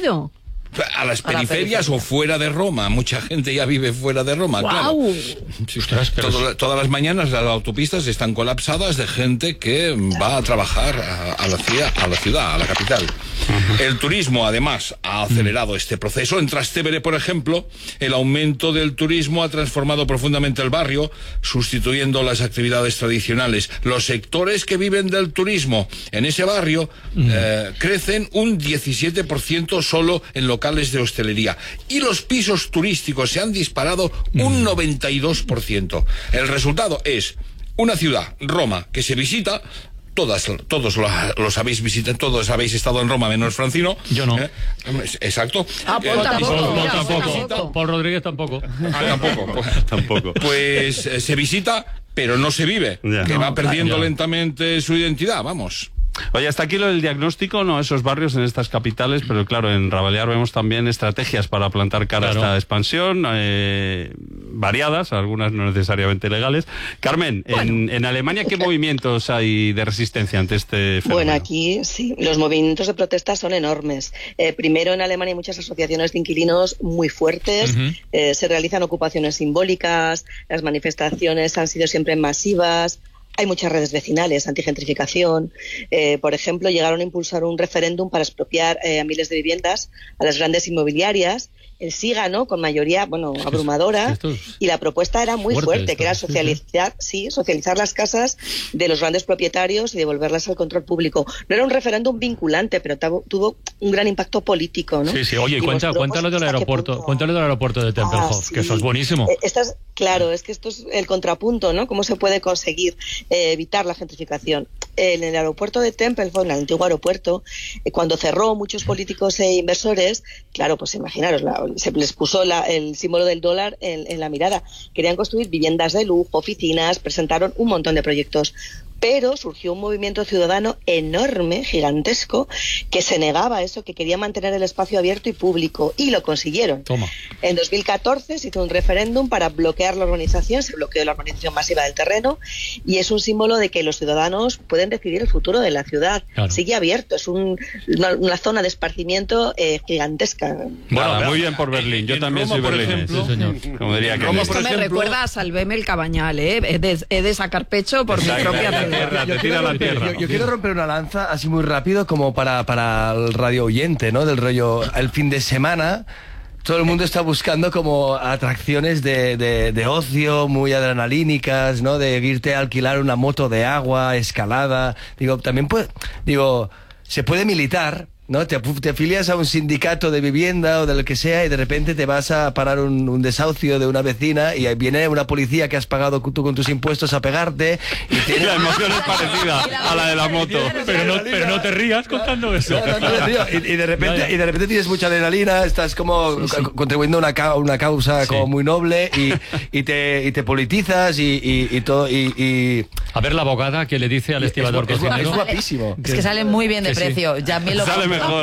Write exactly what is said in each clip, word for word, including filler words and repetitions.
ido? A las periferias o fuera de Roma. Mucha gente ya vive fuera de Roma, wow. claro. Sí, Ostras, todo, todas las mañanas las autopistas están colapsadas de gente que va a trabajar a, a, la, ciudad, a la ciudad, a la capital. Uh-huh. El turismo, además, ha acelerado uh-huh. este proceso. En Trastevere, por ejemplo, el aumento del turismo ha transformado profundamente el barrio, sustituyendo las actividades tradicionales. Los sectores que viven del turismo en ese barrio uh-huh. eh, crecen un diecisiete por ciento solo en lo locales de hostelería, y los pisos turísticos se han disparado un noventa y dos por ciento. El resultado es una ciudad, Roma, que se visita. Todas, todos los habéis visitado, todos habéis estado en Roma, menos Francino. Yo no. ¿Eh? Exacto. Ah, Paul eh, tampoco. Paul, Paul tampoco. Paul Rodríguez tampoco. Ah, tampoco. Pues, tampoco. Pues eh, se visita, pero no se vive. Ya. Que no, va perdiendo ya. lentamente su identidad, vamos. Oye, hasta aquí lo del diagnóstico, no esos barrios en estas capitales, pero claro, en Rabalear vemos también estrategias para plantar cara claro. a esta expansión, eh, variadas, algunas no necesariamente legales. Carmen, bueno. en, en Alemania, ¿qué movimientos hay de resistencia ante este fenómeno? Bueno, aquí sí, los movimientos de protesta son enormes. Eh, primero, en Alemania hay muchas asociaciones de inquilinos muy fuertes, uh-huh. eh, se realizan ocupaciones simbólicas, las manifestaciones han sido siempre masivas. Hay muchas redes vecinales, antigentrificación. Eh, por ejemplo, llegaron a impulsar un referéndum para expropiar eh, a miles de viviendas a las grandes inmobiliarias. El sí ganó con mayoría, bueno, abrumadora, y la propuesta era muy fuerte, que era socializar, sí, socializar las casas de los grandes propietarios y devolverlas al control público. No era un referéndum vinculante, pero tuvo un gran impacto político, ¿no? Sí, sí. Oye, cuenta, cuéntalo del aeropuerto, cuéntalo del aeropuerto de Tempelhof, ah, sí. que eso es buenísimo. Estas, claro, es que esto es el contrapunto, ¿no? Cómo se puede conseguir eh, evitar la gentrificación. En el aeropuerto de Tempelhof, en el antiguo aeropuerto, eh, cuando cerró, muchos políticos e inversores, claro, pues imaginaros, la, se les puso la, el símbolo del dólar en, en la mirada. Querían construir viviendas de lujo, oficinas, presentaron un montón de proyectos. Pero surgió un movimiento ciudadano enorme, gigantesco, que se negaba a eso, que quería mantener el espacio abierto y público, y lo consiguieron. Toma. En dos mil catorce se hizo un referéndum para bloquear la urbanización, se bloqueó la urbanización masiva del terreno, y es un símbolo de que los ciudadanos pueden decidir el futuro de la ciudad. Claro. Sigue abierto, es un, una, una zona de esparcimiento eh, gigantesca. Bueno, bueno, muy bien por Berlín, yo también Roma, soy berlinés. Sí, señor. Como diría que Roma, por Esto ejemplo... me recuerda a Salveme el Cabañal, ¿eh? He de, he de sacar pecho por Exacto. mi propia... Tierra, yo, te tira la tierra. Yo, yo quiero romper una lanza así muy rápido como para, para el radio oyente, ¿no? Del rollo, el fin de semana todo el mundo está buscando como atracciones de, de, de ocio muy adrenalínicas, ¿no? De irte a alquilar una moto de agua, escalada. Digo, también puede, digo, se puede militar, ¿no? Te, te afilias a un sindicato de vivienda o de lo que sea y de repente te vas a parar un, un desahucio de una vecina y viene una policía que has pagado tú con tus impuestos a pegarte y tiene... La emoción es parecida a la de la moto. Pero no, pero no te rías contando eso. No, no, no, tío. Y, y, de repente, y de repente tienes mucha adrenalina, estás como sí, sí. contribuyendo a una, ca una causa sí. como muy noble y, y, te, y te politizas y, y, y todo. Y, y... A ver la abogada que le dice al estibador es, cocinero. Es guapísimo. Es que sale muy bien de que precio. Sí. Ya me lo sale mejor.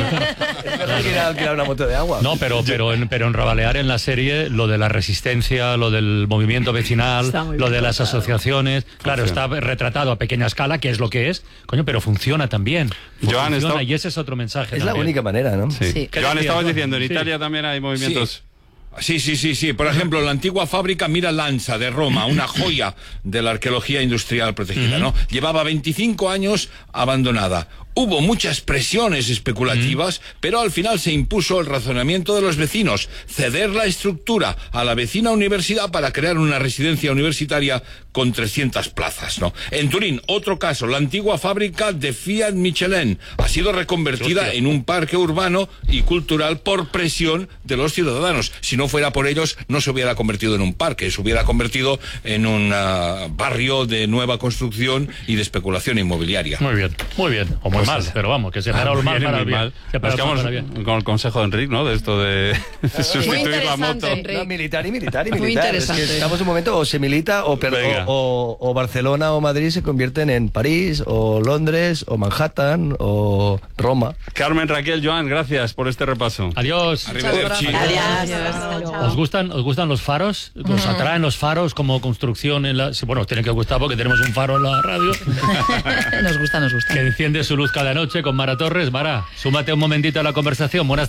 Es mejor que ir a alquilar una moto de agua. No, pero, pero, en, pero en Rabalear, en la serie, lo de la resistencia, lo del movimiento vecinal, lo de las asociaciones, claro, está retratado a pequeña escala, que es lo que es, coño, pero funciona también. Joan, funciona, estaba... y ese es otro mensaje. Es también. la única manera, ¿no? Sí. sí. Joan, estabas diciendo, en Italia sí. también hay movimientos... Sí. Sí, sí, sí, sí. Por ejemplo, la antigua fábrica Mira Lanza de Roma, una joya de la arqueología industrial protegida, ¿no? Llevaba veinticinco años abandonada. Hubo muchas presiones especulativas, mm. pero al final se impuso el razonamiento de los vecinos, ceder la estructura a la vecina universidad para crear una residencia universitaria con trescientas plazas, ¿no? En Turín, otro caso, la antigua fábrica de Fiat Michelin ha sido reconvertida Hostia. en un parque urbano y cultural por presión de los ciudadanos. Si no fuera por ellos, no se hubiera convertido en un parque, se hubiera convertido en un uh, barrio de nueva construcción y de especulación inmobiliaria. Muy bien, muy bien. O muy mal, pero vamos, que se para el mal para el bien. Nos quedamos con el consejo de Enric, ¿no? De esto de sustituir la moto. No, militar y militar y militar. Muy interesante. Es que estamos en un momento o se milita o, pero, o, o, o Barcelona o Madrid se convierten en París o Londres o Manhattan o Roma. Carmen, Raquel, Joan, gracias por este repaso. Adiós. Arrivederci. Adiós. ¿Os gustan, ¿Os gustan los faros? ¿Os atraen los faros como construcción? En la... sí, bueno, tienen que gustar porque tenemos un faro en la radio. Nos gusta, nos gusta. Que enciende su luz cada noche con Mara Torres. Mara, súmate un momentito a la conversación. Buenas